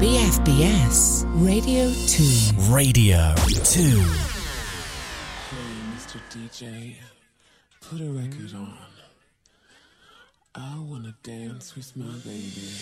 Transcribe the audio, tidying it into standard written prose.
BFBS Radio 2. Radio 2. Hey, Mr. DJ, put a record on. I wanna dance with my baby.